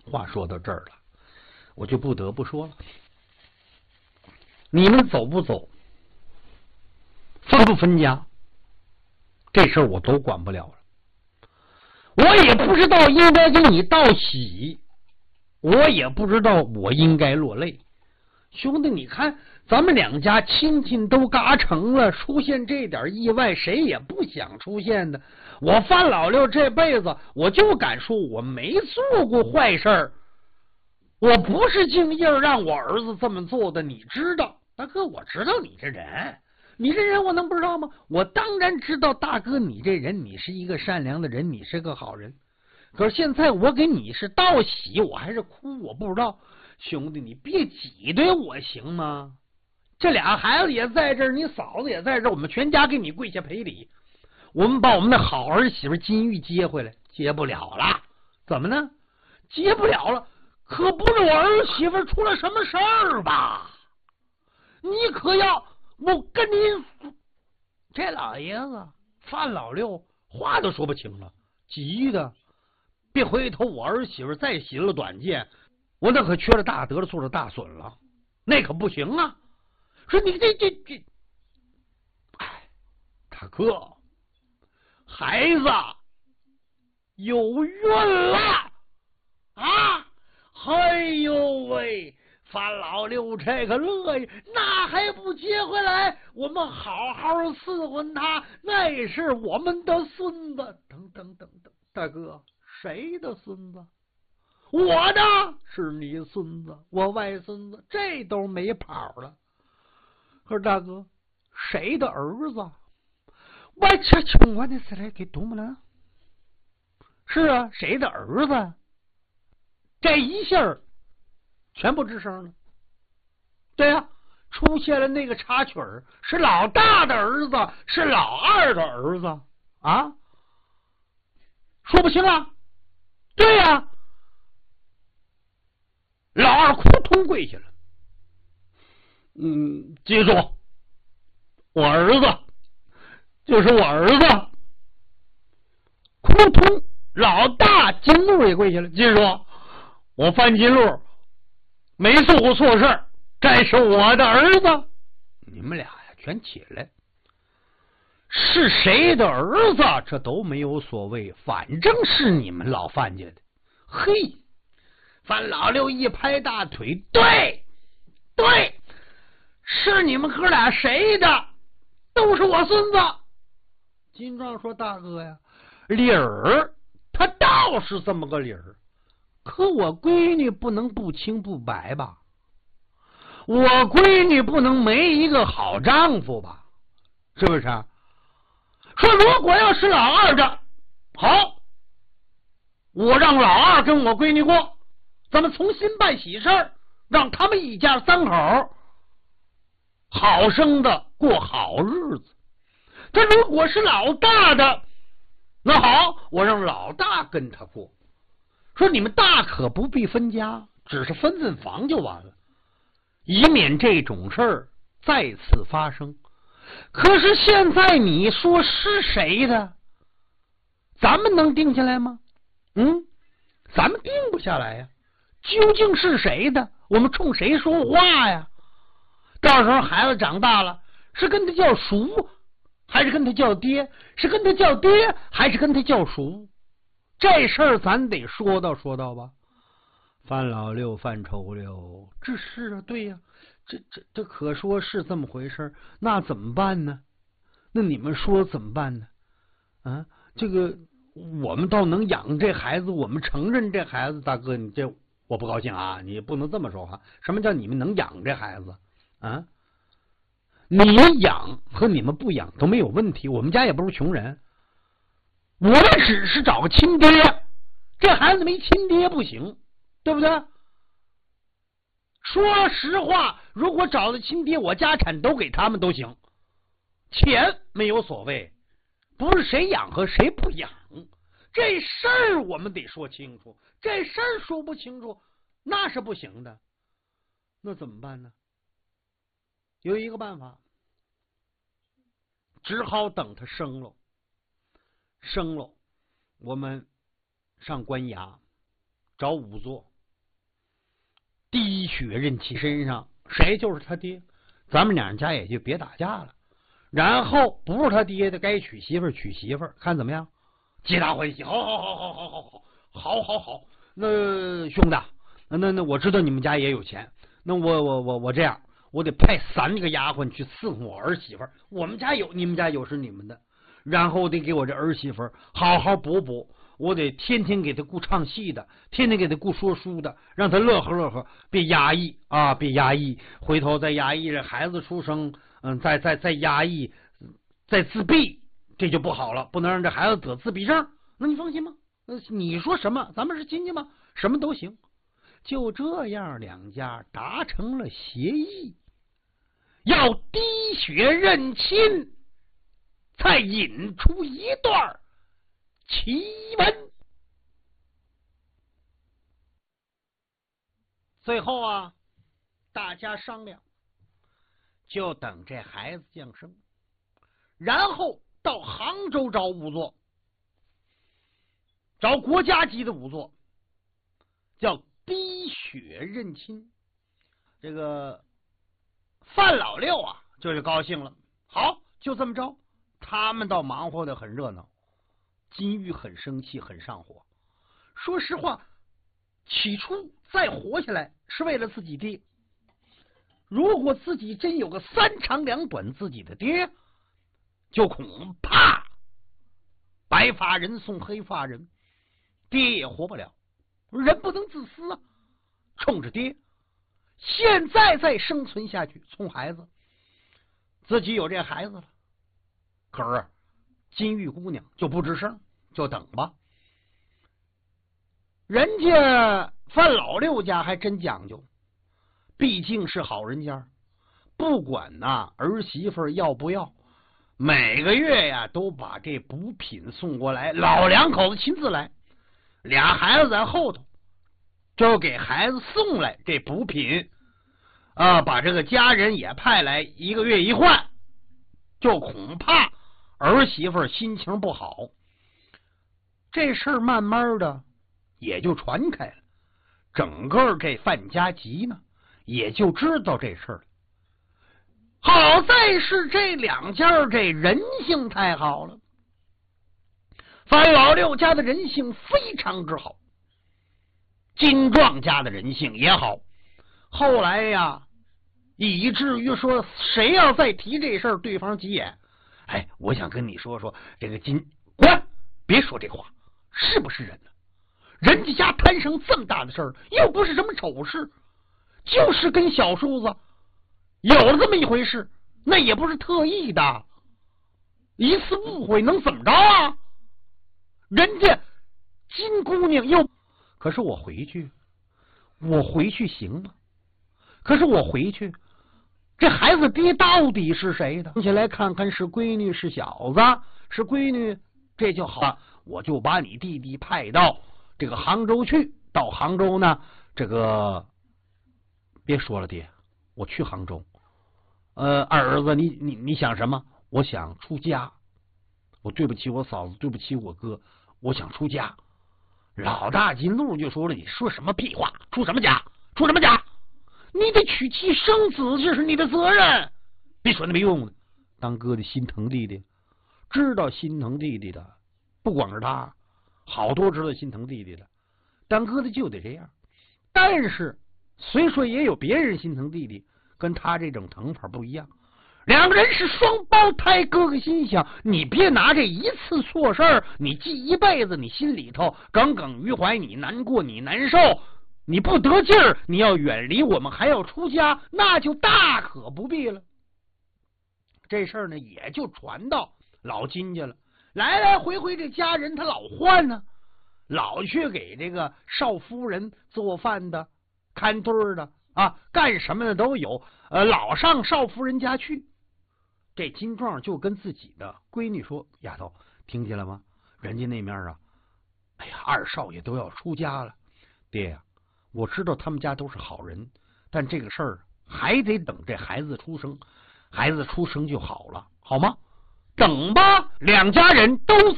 话说到这儿了，我就不得不说了，你们走不走，分不分家，这事儿我都管不了了。我也不知道应该给你道喜，我也不知道我应该落泪。兄弟，你看咱们两家亲戚都嘎成了，出现这点意外谁也不想出现的。我范老六这辈子我就敢说我没做过坏事儿，我不是敬意让我儿子这么做的，你知道。大哥，我知道你这人，你这人我能不知道吗？我当然知道，大哥你这人，你是一个善良的人，你是个好人。可是现在我给你是道喜，我还是哭，我不知道。兄弟，你别挤兑我行吗？这俩孩子也在这儿，你嫂子也在这儿，我们全家给你跪下赔礼。我们把我们的好儿媳妇金玉接回来，接不了了。怎么呢？接不了了，可不是我儿媳妇出了什么事儿吧？你可要我跟您说，这老爷子范老六话都说不清了，急的别回头我儿媳妇再行了短见，我那可缺了大德了，做了大损了，那可不行啊！说你这，哎，大哥，孩子有冤了啊！哎呦喂，范老六这个乐意，那还不接回来？我们好好伺候他，那是我们的孙子。等等，大哥，谁的孙子？我的，是你孙子，我外孙子，这都没跑了。可是大哥，谁的儿子？我这穷我的是来给懂不了？是啊，谁的儿子？这一下全部吱声了。对啊，出现了那个插曲儿，是老大的儿子，是老二的儿子啊，说不清啊。对呀，老二扑通跪下了。记住，我儿子就是我儿子。扑通，老大金鹿也跪下了。记住，我范金鹿没做过错事，这是我的儿子。你们俩呀，全起来。是谁的儿子，这都没有所谓，反正是你们老范家的。嘿，范老六一拍大腿，对，是你们哥俩谁的，都是我孙子。金壮说：“大哥呀，理儿他倒是这么个理儿，可我闺女不能不清不白吧？我闺女不能没一个好丈夫吧？是不是？说如果要是老二的，好，我让老二跟我闺女过，咱们重新办喜事儿，让他们一家三口好生的过好日子。这如果是老大的，那好，我让老大跟他过。说你们大可不必分家，只是分房就完了，以免这种事儿再次发生。可是现在你说是谁的，咱们能定下来吗？咱们定不下来呀。究竟是谁的，我们冲谁说话呀？到时候孩子长大了，是跟他叫叔，还是跟他叫爹？是跟他叫爹，还是跟他叫叔？这事儿咱得说道吧。范老六、范丑六，这是啊，对呀，这可说是这么回事，那怎么办呢？那你们说怎么办呢？啊，这个我们倒能养这孩子，我们承认这孩子。大哥，你这我不高兴啊！你不能这么说话。什么叫你们能养这孩子啊？你们养和你们不养都没有问题，我们家也不是穷人，我们只是找个亲爹，这孩子没亲爹不行，对不对？说实话，如果找了亲爹，我家产都给他们都行，钱没有所谓，不是谁养和谁不养，这事儿我们得说清楚，这事儿说不清楚那是不行的。那怎么办呢？有一个办法，只好等他生了，我们上官衙找仵作滴血认亲身上，谁就是他爹，咱们两家也就别打架了。然后不是他爹的，该娶媳妇娶媳妇，看怎么样？皆大欢喜，好。那兄弟，那我知道你们家也有钱，那我这样，我得派3个丫鬟去伺候我儿媳妇。我们家有，你们家有是你们的。然后得给我这儿媳妇好好补，我得天天给她顾唱戏的，天天给她顾说书的，让她乐呵，别压抑啊，别压抑，回头再压抑这孩子出生，再压抑，再自闭，这就不好了，不能让这孩子得自闭症。那你放心吗？你说什么？咱们是亲戚吗？什么都行。就这样，两家达成了协议，要滴血认亲，才引出一段奇闻。最后啊，大家商量，就等这孩子降生，然后到杭州找仵作，找国家级的仵作，叫滴血认亲。这个范老六啊，就是高兴了。好，就这么着，他们倒忙活的很热闹。金玉很生气，很上火。说实话，起初再活下来是为了自己爹。如果自己真有个3长2短自己的爹，就恐怕白发人送黑发人，爹也活不了。人不能自私啊，冲着爹，现在再生存下去，从孩子，自己有这孩子了。可是金玉姑娘就不吱声，就等吧。人家范老六家还真讲究，毕竟是好人家，不管儿媳妇要不要，每个月呀都把这补品送过来，老两口子亲自来，俩孩子在后头，就给孩子送来这补品啊，把这个家人也派来，1个月一换，就恐怕儿媳妇心情不好。这事儿慢慢的也就传开了，整个这范家集呢也就知道这事儿了。好在是这两家这人性太好了，范老六家的人性非常之好，金壮家的人性也好。后来呀，以至于说谁要再提这事儿，对方急眼。哎，我想跟你说说这个滚，别说这话，是不是人呢？人家家摊上这么大的事儿，又不是什么丑事，就是跟小叔子有了这么一回事，那也不是特意的，一次误会能怎么着啊？人家金姑娘又，可是我回去行吗？可是我回去，这孩子爹到底是谁的？起来看看是闺女是小子，是闺女这就好了，我就把你弟弟派到这个杭州去。到杭州呢，这个别说了爹，我去杭州。二儿子，你想什么？我想出家。我对不起我嫂子，对不起我哥，我想出家。老大金鹿就说了：“你说什么屁话？出什么家？出什么家？你得娶妻生子，这是你的责任。别说那没用的。当哥的心疼弟弟，知道心疼弟弟的，不光是他，好多知道心疼弟弟的。当哥的就得这样。但是虽说也有别人心疼弟弟，跟他这种疼法不一样。两个人是双胞胎，哥哥心想，你别拿这一次错事儿，你记一辈子，你心里头耿耿于怀，你难过，你难受，你不得劲儿，你要远离我们，还要出家，那就大可不必了。这事儿呢，也就传到老金家了。来来回回这家人他老换呢，老去给这个少夫人做饭的、看堆儿的啊，干什么的都有。老上少夫人家去。这金壮就跟自己的闺女说：“丫头，听见了吗？人家那面啊，哎呀，二少爷都要出家了。爹呀，我知道他们家都是好人，但这个事儿还得等这孩子出生，孩子出生就好了，好吗？等吧。”两家人都